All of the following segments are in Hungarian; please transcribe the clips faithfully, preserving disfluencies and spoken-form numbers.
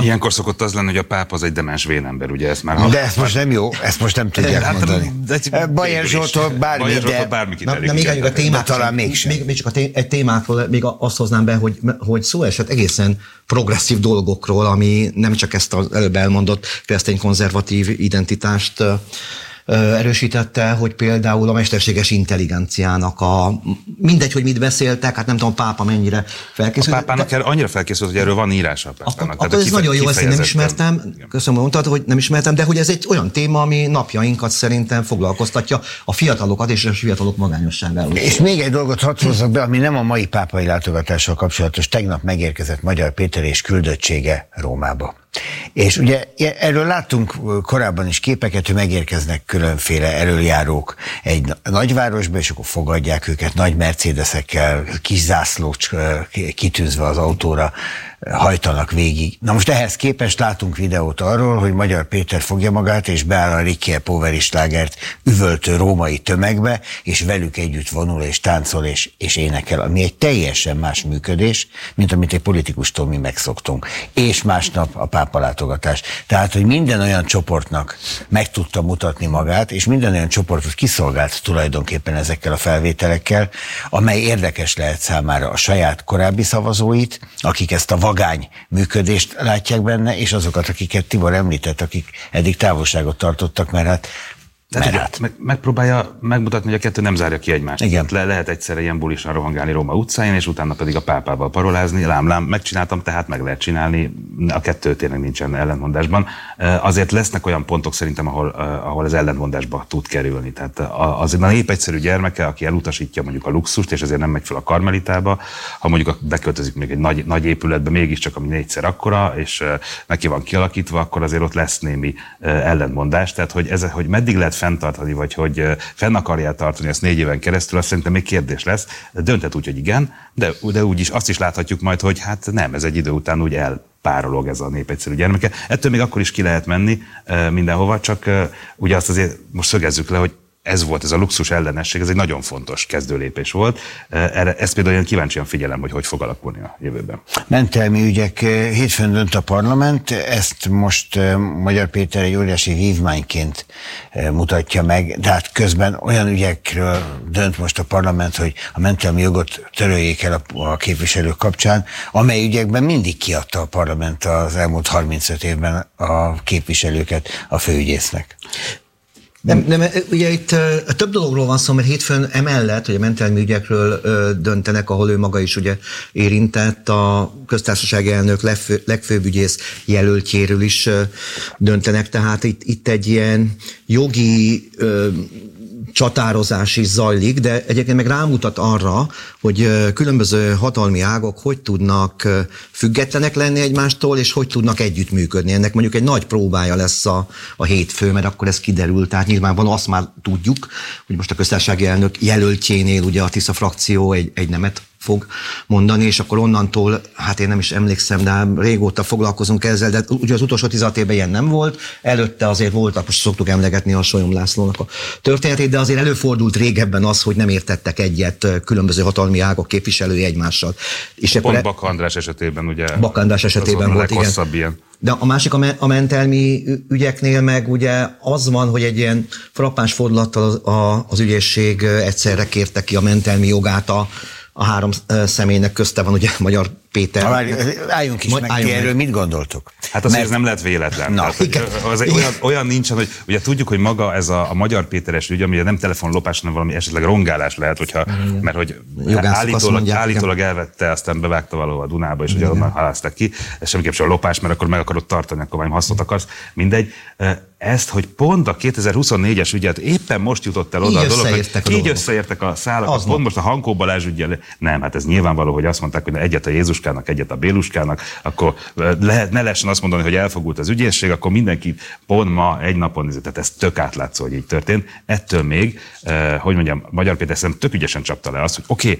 Ilyenkor szokott az lenni, hogy a pápa az egy demens vénember, ugye ezt már... De ezt most nem jó, ezt most nem tudják hát, mondani. Bajer Zsoltól bármi, Bajer de... Zsoltól bármi kidelik. Na, még a témát, talán mégsem. Még, még csak a té- egy témákról, még azt hoznám be, hogy, hogy szó esett egészen progresszív dolgokról, ami nem csak ezt az előbb elmondott keresztény-konzervatív identitást erősítette, hogy például a mesterséges intelligenciának a... Mindegy, hogy mit beszéltek, hát nem tudom, a pápa mennyire felkészült. A pápának de... annyira felkészült, hogy erről van írása a pápának. Akkor, akkor ez nagyon jó, ezt én nem ismertem, igen. Köszönöm, hogy mondtad, hogy nem ismertem, de hogy ez egy olyan téma, ami napjainkat szerintem foglalkoztatja a fiatalokat és a fiatalok magányosságával. És még egy dolgot hadd hozzak be, ami nem a mai pápai látogatással kapcsolatos, tegnap megérkezett Magyar Péter és küldöttsége Rómába. És ugye erről láttunk korábban is képeket, hogy megérkeznek különféle erőjárók egy nagyvárosba, és akkor fogadják őket nagy mercedesekkel, kis zászlót kitűzve az autóra, hajtanak végig. Na most ehhez képest látunk videót arról, hogy Magyar Péter fogja magát, és beáll a Ricky Poveri slágert üvöltő római tömegbe, és velük együtt vonul, és táncol, és, és énekel, ami egy teljesen más működés, mint amit egy politikustól mi megszoktunk. És másnap a pápa látogatás. Tehát, hogy minden olyan csoportnak meg tudta mutatni magát, és minden olyan csoportot kiszolgált tulajdonképpen ezekkel a felvételekkel, amely érdekes lehet számára a saját korábbi szavazóit, akik ezt a vagány működést látják benne, és azokat, akiket Tibor említett, akik eddig távolságot tartottak, mert hát Tehát, hát. Meg, megpróbálja megmutatni, hogy a kettő nem zárja ki egymást. Igen. Le, lehet egyszerre ilyen bulisan rohangálni Róma utcáin, és utána pedig a pápával parolázni. Lám, lám, megcsináltam, tehát meg lehet csinálni. A kettő tényleg nincsen ellentmondásban. Azért lesznek olyan pontok szerintem, ahol, ahol az ellentmondásba tud kerülni. Tehát az a nép egyszerű gyermeke, aki elutasítja mondjuk a luxust, és azért nem megy fel a Karmelitába, ha mondjuk beköltözik még egy nagy, nagy épületbe, mégiscsak ami négyszer akkora, és neki van kialakítva, akkor azért ott lesz némi ellentmondás. Tehát, hogy, ez, hogy meddig lehet fenntartani, vagy hogy fenn akarják tartani ezt négy éven keresztül, azt szerintem még kérdés lesz. Dönthet úgy, hogy igen, de, de úgyis azt is láthatjuk majd, hogy hát nem, ez egy idő után úgy elpárolog ez a nép egyszerű gyermeke. Ettől még akkor is ki lehet menni mindenhova, csak ugye azt azért most szögezzük le, hogy ez volt, ez a luxus ellenesség, ez egy nagyon fontos kezdőlépés volt. Erre, ezt például olyan kíváncsian figyelem, hogy hogy fog alakulni a jövőben. Mentelmi ügyek, hétfőn dönt a parlament, ezt most Magyar Péter egy óriási vívmányként mutatja meg, de hát közben olyan ügyekről dönt most a parlament, hogy a mentelmi jogot töröljék el a, a képviselők kapcsán, amely ügyekben mindig kiadta a parlament az elmúlt harmincöt évben a képviselőket a főügyésznek. Nem, nem, ugye itt uh, több dologról van szó, mert hétfőn emellett, hogy a mentelmi ügyekről uh, döntenek, ahol ő maga is ugye érintett, a köztársasági elnök legfő, legfőbb ügyész jelöltjéről is uh, döntenek, tehát itt, itt egy ilyen jogi uh, csatározás is zajlik, de egyébként meg rámutat arra, hogy különböző hatalmi ágok hogy tudnak függetlenek lenni egymástól, és hogy tudnak együttműködni. Ennek mondjuk egy nagy próbája lesz a, a hétfő, mert akkor ez kiderül. Tehát nyilvánvalóan azt már tudjuk, hogy most a köztársasági elnök jelöltjénél ugye a Tisza frakció egy, egy nemet fog mondani, és akkor onnantól, hát én nem is emlékszem, de régóta foglalkozunk ezzel, de ugye az utolsó tizenhat évben ilyen nem volt, előtte azért voltak, most szoktuk emlegetni a Solyom Lászlónak a történetét, de azért előfordult régebben az, hogy nem értettek egyet különböző hatalmi ágok képviselői egymással. És pont e... Bak András esetében ugye. Bak András esetében volt, igen. Ilyen. De a másik a, me- a mentelmi ügyeknél meg ugye az van, hogy egy ilyen frappáns fordulattal az, a, az ügyészség egyszerre kérte ki a mentelmi jogát a a három személynek, közte van ugye Magyar Péter. Ha, álljunk is Majd, meg, álljunk ti erről mit gondoltok? Hát azért Mert... ez nem lehet véletlen. Na, Tehát, az olyan, olyan nincsen, hogy ugye tudjuk, hogy maga ez a, a Magyar Péteres ügy, ami nem telefonlopás, hanem valami esetleg rongálás lehet, hogyha, mert hogy állítólag, mondják, állítólag elvette, aztán bevágta valahol a Dunába, és ugye onnan halázták ki. Ez semmiképp sem lopás, mert akkor meg akarod tartani, akkor valami hasznot akarsz. Mindegy. Ezt, hogy pont a kétezer-huszonnégyes ügyet éppen most jutott el oda így a dolog, hogy a így dolog. összeértek a szálak, pont nem. Most a Hankó Balázs ügyel. Nem, hát ez nyilvánvaló, hogy azt mondták, hogy egyet a Jézuskának, egyet a Béluskának, akkor lehet, ne lehessen azt mondani, hogy elfogult az ügyészség, akkor mindenki pont ma egy napon nézett. Tehát ez tök átlátszó, hogy így történt. Ettől még, eh, hogy mondjam, Magyar Péter szerintem tök ügyesen csapta le azt, hogy oké, okay,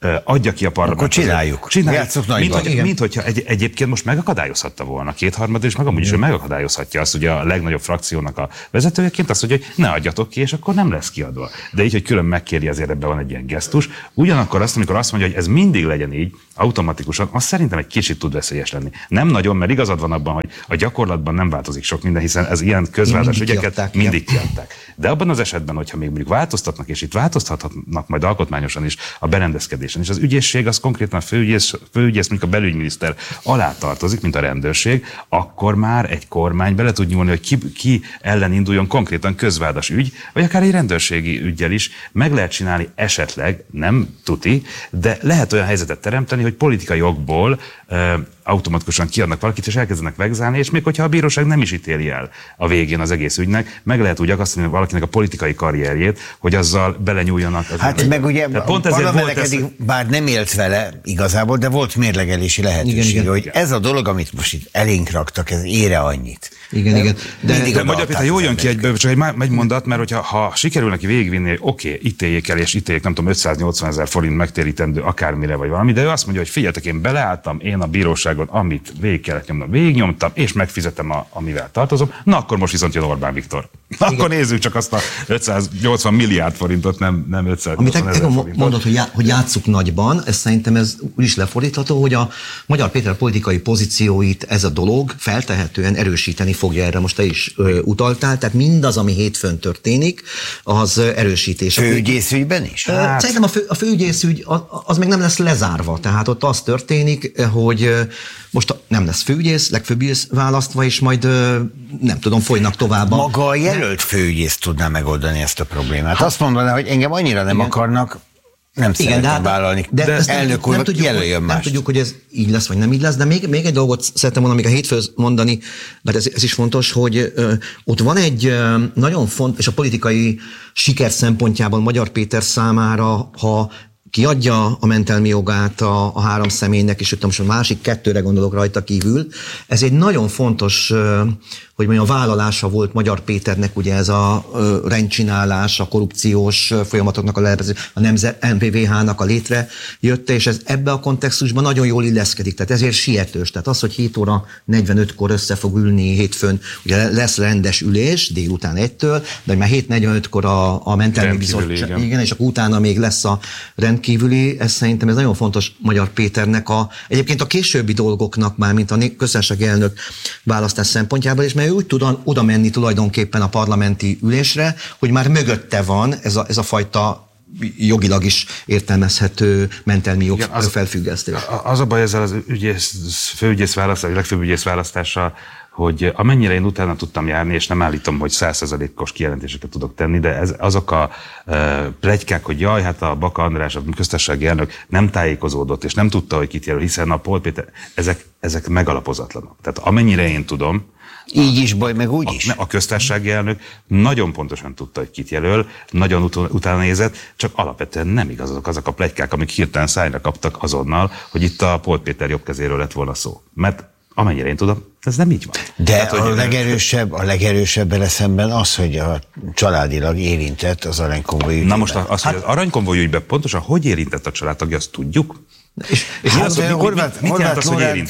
adja ki a parlament. Akkor csináljuk. Csináljuk. Mint, hogy, mint hogyha egy, egyébként most megakadályozhatta volna kétharmad, és meg amúgy is ő megakadályozhatja azt, ugye a legnagyobb frakciónak a vezetőjeként azt, hogy ne adjatok ki, és akkor nem lesz kiadva. De így, hogy külön megkéri, azért ebben van egy ilyen gesztus. Ugyanakkor azt, amikor azt mondja, hogy ez mindig legyen így, automatikusan, az szerintem egy kicsit tud veszélyes lenni. Nem nagyon, mert igazad van abban, hogy a gyakorlatban nem változik sok minden, hiszen ez ilyen közvállás ügyeket kiadták, mindig kiadták. De abban az esetben, hogyha még mondjuk változtatnak, és itt változtathatnak majd alkotmányosan is a berendezkedésen, és az ügyészség az konkrétan a főügyész, főügyész mondjuk a belügyminiszter alá tartozik, mint a rendőrség, akkor már egy kormány bele tud nyúlni, hogy ki, ki ellen induljon konkrétan közvádas ügy, vagy akár egy rendőrségi üggyel is meg lehet csinálni esetleg, nem tuti, de lehet olyan helyzetet teremteni, hogy politikai okból e, automatikusan kiadnak valakit, és elkezdenek vegzálni, és még hogyha a bíróság nem is ítéli el a végén az egész ügynek, meg lehet úgy akasztani valakinek a politikai karrierjét, hogy azzal belenyúljanak. Az hát meg, meg ugye pont ezért volt ez... eddig, bár nem élt vele igazából, de volt mérlegelési lehetőség, hogy ez a dolog, amit most itt elénk raktak, ez ére annyit. Igen, de, igen. De, de, de Magyar Péter jól jön ki egyből, csak egy, egy mondat, mert hogyha ha sikerül neki végigvinni, hogy oké, okay, ítéljék el, és ítéljék, nem tudom, ötszáznyolcvan ezer forint megtérítendő akármire vagy valami, de ő azt mondja, hogy figyeljetek, én beleálltam, én a bíróságon, amit végig kellett nyomnom, végignyomtam, és megfizetem, a, amivel tartozom, na akkor most viszont jön Orbán Viktor. Igen. Akkor nézzük csak azt a ötszáznyolcvan milliárd forintot, nem, nem ötszáznyolcvan ezer forintot. Mondod, hogy, já, hogy játsszuk nagyban, ez szerintem ez úgy is lefordítható, hogy a Magyar Péter politikai pozícióit ez a dolog feltehetően erősíteni fogja, erre most te is ö, utaltál, tehát mindaz, ami hétfőn történik, az erősítés. Főügyészügyben is? Hát. Szerintem a, fő, a főügyészügy az, az még nem lesz lezárva, tehát ott az történik, hogy most nem lesz főügyész, legfőbb ügyész választva, és majd nem tudom, folynak tovább. Maga a jelölt főügyész tudná megoldani ezt a problémát. Hát, azt mondaná, hogy engem annyira nem igen. akarnak, nem igen, szeretném hát, vállalni, de, de elnök úr, jelöljön mást. Nem tudjuk, hogy ez így lesz, vagy nem így lesz, de még, még egy dolgot szeretem volna még a hétfőn mondani, mert ez, ez is fontos, hogy ö, ott van egy ö, nagyon fontos, és a politikai siker szempontjában Magyar Péter számára, ha kiadja a mentelmi jogát a, a három személynek, és most a másik kettőre gondolok rajta kívül. Ez egy nagyon fontos, hogy mondjam, a vállalása volt Magyar Péternek, ugye ez a rendcsinálás, a korrupciós folyamatoknak a lehetőség, a nemzet en pé vé há-nak a létrejötte, és ez ebbe a kontextusban nagyon jól illeszkedik, tehát ezért sietős. Tehát az, hogy hét óra negyvenötkor össze fog ülni hétfőn, ugye lesz rendes ülés délután egytől, de már hét negyvenötkor a, a mentelmi bizottság, igen. igen, és akkor utána még lesz a rendkívüli, ez szerintem ez nagyon fontos Magyar Péternek a, egyébként a későbbi dolgoknak már, mint a köztársasági elnök választás szempontjából, és mert ő úgy tud oda menni tulajdonképpen a parlamenti ülésre, hogy már mögötte van ez a, ez a fajta jogilag is értelmezhető mentelmi jog az, felfüggesztés. Az a baj ezzel az ügyész, főügyész választás, vagy legfőbb ügyész választással, hogy amennyire én utána tudtam járni, és nem állítom, hogy száz százalékos kijelentéseket tudok tenni, de ez, azok a e, pletykák, hogy jaj, hát a Baka András, a köztársasági elnök nem tájékozódott, és nem tudta, hogy kit jelöl, hiszen a Pól Péter, ezek, ezek megalapozatlanok. Tehát amennyire én tudom, így is baj, meg úgy a, is. A köztársasági elnök nagyon pontosan tudta, hogy kit jelöl, nagyon ut- utána nézett, csak alapvetően nem igazok azok a pletykák, amik hirtelen szájra kaptak azonnal, hogy itt a Pól Péter jobb kezéről lett volna szó. Mert amennyire én tudom, ez nem így van. De Tehát, a, hogy legerősebb, a legerősebb vele szemben az, hogy a családilag érintett az aranykonvoj ügyben. Na most az, hát, hogy az aranykonvoj ügyben pontosan hogy érintett a családtagja, azt tudjuk? És, és hát, az, hogy Horváth, mit, mit Horváth Lórát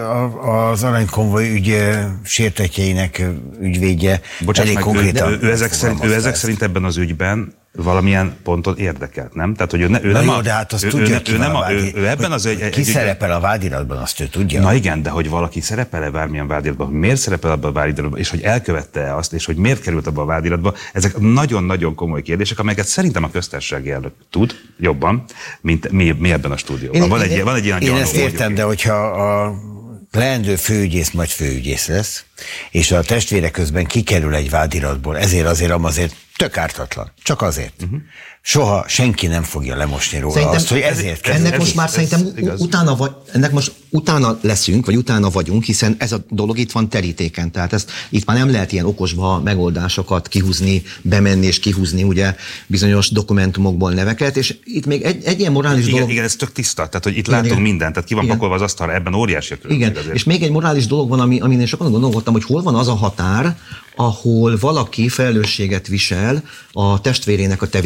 az aranykonvoj ügy sértetjeinek ügyvédje Bocsáss elég meg, konkrétan. Ő, ő, ezek szerint, ő ezek szerint ebben az ügyben valamilyen ponton érdekelt, nem? Tehát, hogy ő, ne, ő nem jó, a, de hát azt ő, tudja, ő, ki ő, nem a, a, ő, ő ebben az egy, ki egy, szerepel a vádiratban, azt ő tudja. Na igen, de hogy valaki szerepel-e bármilyen vádiratban, hogy miért szerepel abban a vádiratban, és hogy elkövette azt, és hogy miért került abba a vádiratba, ezek nagyon-nagyon komoly kérdések, amelyeket szerintem a köztársasági elnök tud jobban, mint mi, mi ebben a stúdióban. Én, van egy, én, van egy ilyen én ezt értem, de hogyha a leendő főügyész majd főügyész lesz, és a testvére közben kikerül egy vádiratból, ezért azért amazért tök ártatlan. Csak azért. Uh-huh. Soha senki nem fogja lemosni róla szerintem azt, hogy ezért ez, Ennek ez, most ez, már ez, szerintem ez utána, vagy, ennek most utána leszünk, vagy utána vagyunk, hiszen ez a dolog itt van terítéken. Tehát ezt, itt már nem lehet ilyen okosba megoldásokat kihúzni, bemenni és kihúzni ugye bizonyos dokumentumokból neveket, és itt még egy, egy ilyen morális igen, dolog... Igen, ez tök tiszta, tehát hogy itt igen, látunk igen. mindent, tehát ki van igen. pakolva az asztalra, ebben óriási a különbség. Igen, azért. És még egy morális dolog van, ami, amin én sokan gondolkodtam, hogy hol van az a határ, ahol valaki felelősséget visel a testvérének a tevékenységéért.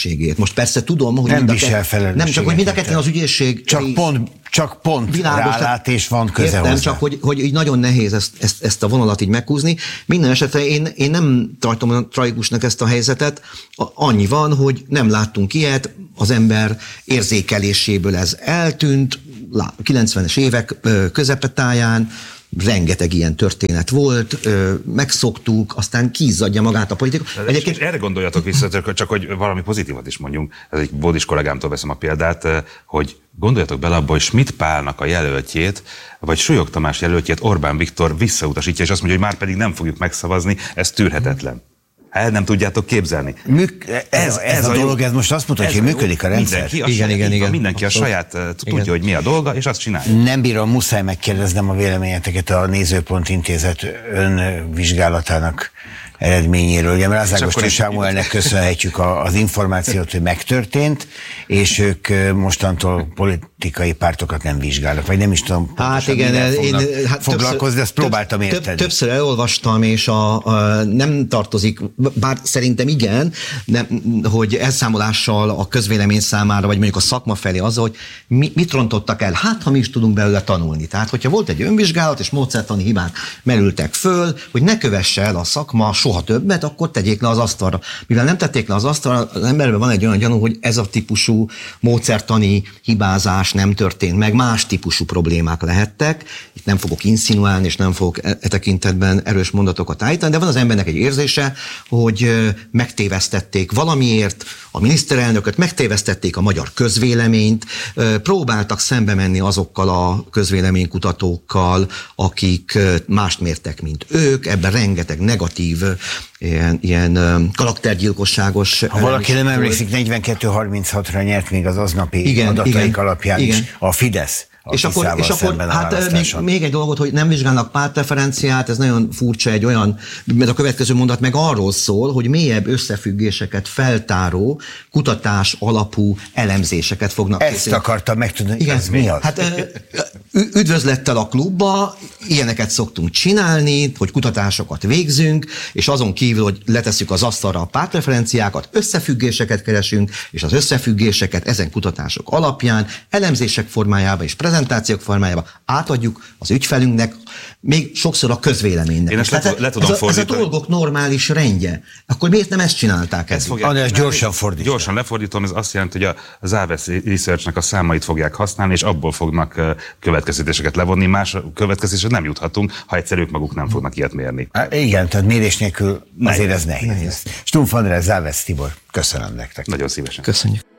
felelősségét. Most persze tudom, hogy... Nem visel felelősséget. Nem csak, hogy mind a kettőn az ügyészség... Csak pont, csak pont világos, rálátás van köze értem, hozzá. csak hogy, hogy így nagyon nehéz ezt, ezt, ezt a vonalat így meghúzni. Minden esetre én, én nem tartom a tragikusnak ezt a helyzetet. Annyi van, hogy nem láttunk ilyet, az ember érzékeléséből ez eltűnt, kilencvenes évek közepetáján, rengeteg ilyen történet volt, megszoktuk, aztán kiizzadja magát a politika. Egyébként erre gondoljatok vissza, csak hogy valami pozitívat is mondjunk. Ez egy Bódis kollégámtól veszem a példát, hogy gondoljatok bele abba, hogy Schmidt Pálnak a jelöltjét, vagy Súlyog Tamás jelöltjét Orbán Viktor visszautasítja, és azt mondja, hogy már pedig nem fogjuk megszavazni, ez tűrhetetlen. El nem tudjátok képzelni. Műk, ez, ez, ez a, a dolog, ez most azt mutatja, hogy működik a rendszer. Mindenki a igen, saját, igen, igen. mindenki a saját igen. tudja, hogy mi a dolga, és azt csinálja. Nem bírom, muszáj megkérdeznem a véleményeteket a Nézőpont Intézet önvizsgálatának eredményéről. Ugye Mráz Ágoston Sámuelnek köszönhetjük az információt, hogy megtörtént, és ők mostantól politikai pártokat nem vizsgálnak, vagy nem is tudom, hát igen, én hát foglalkozni, de ezt próbáltam több, érteni. Többször elolvastam, és a, a, nem tartozik, bár szerintem igen, nem, hogy elszámolással a közvélemény számára, vagy mondjuk a szakma felé az, hogy mi, mit rontottak el, hát ha mi is tudunk belőle tanulni. Tehát, hogyha volt egy önvizsgálat, és módszertani hibák merültek föl, hogy ne kövesse el a szakma soha többet, akkor tegyék le az asztalra. Mivel nem tették le az asztalra, az emberben van egy olyan gyanú, hogy ez a típusú módszertani hibázás nem történt meg, más típusú problémák lehettek. Itt nem fogok insinuálni, és nem fogok e tekintetben erős mondatokat állítani, de van az embernek egy érzése, hogy megtévesztették valamiért a miniszterelnököt, megtévesztették a magyar közvéleményt, próbáltak szembe menni azokkal a közvéleménykutatókkal, akik mást mértek, mint ők, ebben rengeteg negatív, ilyen, ilyen karaktergyilkosságos... Ha valaki nem emlékszik, negyvenkettő harminchatra nyert még az aznapi igen, adataik igen, alapján igen. is a Fidesz. És akkor, és akkor hát még, még egy dolgot, hogy nem vizsgálnak pártpreferenciát, ez nagyon furcsa egy olyan, mert a következő mondat meg arról szól, hogy mélyebb összefüggéseket feltáró, kutatás alapú elemzéseket fognak Ezt készíteni. akartam megtudni, igen, ez mi az? Hát üdvözlettel a klubba, ilyeneket szoktunk csinálni, hogy kutatásokat végzünk, és azon kívül, hogy letesszük az asztalra a pártpreferenciákat, összefüggéseket keresünk, és az összefüggéseket ezen kutatások alapján, elemzések formájában és prezentációk formájában átadjuk az ügyfelünknek, még sokszor a közvéleménynek. Én ezt le, le tudom ez, a, ez a fordítani. dolgok normális rendje. Akkor miért nem ezt csinálták? Ezt fogják, András, gyorsan fordítom. Gyorsan lefordítom, ez azt jelenti, hogy a Závesz Researchnek a számait fogják használni, és abból fognak következtetéseket levonni. Más következtetésre nem juthatunk, ha egyszer ők maguk nem fognak ilyet mérni. Há, igen, tehát mérés nélkül azért ez nehéz. nehéz. Stumpf András, Závesz Tibor, köszönöm nektek. Nagyon szívesen. Köszönjük.